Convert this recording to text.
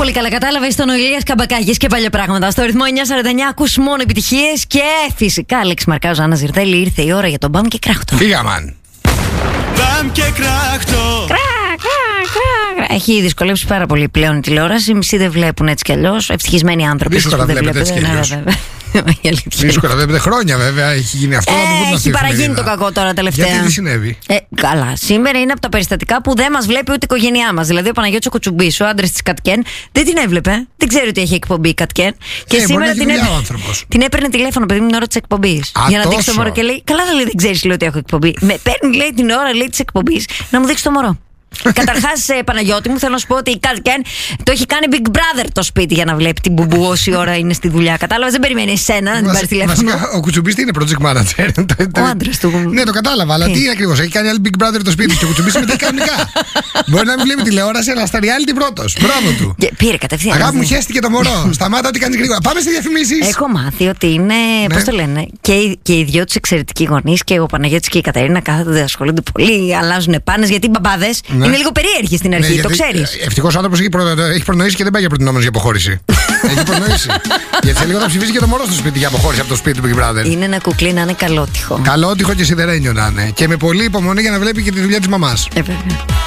πολύ καλά κατάλαβε. Στον Ηλίας Καμπακάκης και παλιά πράγματα. Στο ρυθμό 949 ακούς μόνο επιτυχίες. Και φυσικά, Αλέξη Μαρκάζο, Άννα Ζιρδέλη, ήρθε η ώρα για τον Μπαμ και Κράχτο. Φύγαμαν. Μπαμ και Κράχτο. Έχει δυσκολέψει πάρα πολύ πλέον η τηλεόραση. Μισοί δεν βλέπουν έτσι κι αλλιώς. Ευτυχισμένοι άνθρωποι. Δύσκολα βλέπετε έτσι κι αλλιώς. Δύσκολα βλέπετε χρόνια βέβαια. Έχει γίνει αυτό. Έχει παραγίνει το κακό τώρα τελευταία. Γιατί τι συνέβη? Καλά. Σήμερα είναι από τα περιστατικά που δεν μας βλέπει ούτε η οικογένειά μας. Δηλαδή ο Παναγιώτης ο Κουτσουμπής, ο άντρας της Κατκέν, δεν την έβλεπε. Δεν ξέρει ότι έχει εκπομπή η Κατκέν. Και σήμερα την έπαιρνε τηλέφωνο, παιδί μου, την ώρα της εκπομπής. Για να δείξει το μωρό και λέει: καλά, λέει, δεν ξέρεις ότι έχω εκπομπή. Με παίρνει, λέει, την ώρα της εκπομπής να μου δείξει το μωρό. Καταρχάς, Παναγιώτη μου, θέλω να σου πω ότι η Κατκέν το έχει κάνει Big Brother το σπίτι για να βλέπει την μπουμπού όση ώρα είναι στη δουλειά. Κατάλαβες, δεν περιμένει εσένα να την πάρει τηλέφωνο. Ο Κουτσουμπής τι είναι, project manager. Ο άντρας του. Ναι, το κατάλαβα, αλλά τι ακριβώς, έχει κάνει άλλη Big Brother το σπίτι και ο Κουτσουμπής συμμετέχει κανονικά. Μπορεί να μην βλέπει τηλεόραση, αλλά στα reality πρώτος. Μπράβο του. Πήρε κατευθείαν. Αγάπη μου, χέστηκε το μωρό. Σταμάτα ό,τι κάνεις γρήγορα. Πάμε στις διαφημίσεις. Έχω μάθει ότι είναι, πώς το λένε, και οι δυο τους εξαιρετικοί γονείς, και ο Παναγιώτης και η Κατερίνα κάθονται, ασχολούνται πολύ, αλλάζουν πάνες, γιατί οι μπαμπάδες είναι λίγο περίεργοι στην αρχή, το ξέρεις. Ευτυχώς ο άνθρωπος έχει προνοήσει και δεν πάει για προτινόμενος για αποχώρηση. Έχει προνοήσει. Γιατί σε λίγο θα ψηφίσει και το μωρό στο σπίτι για αποχώρηση από το σπίτι του Big Brother. Είναι ένα κουκλί να είναι καλότυχο. Καλότυχο και σιδερένιο να είναι. Και με πολύ υπομονή για να βλέπει και τη δουλειά της μαμάς.